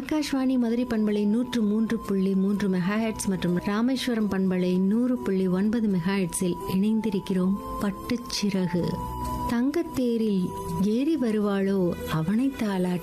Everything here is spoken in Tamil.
ஆகாஷ்வாணி மதுரை பண்பலை 103.3 மெகாஹெட்ஸ் மற்றும் ராமேஸ்வரம் பண்பலை 100.9 மெகாஹெட்ஸில் இணைந்திருக்கிறோம். பட்டுச்சிறகு. தங்கத்தேரில் ஏறி வருவாளோ அவனை தாளாட்ட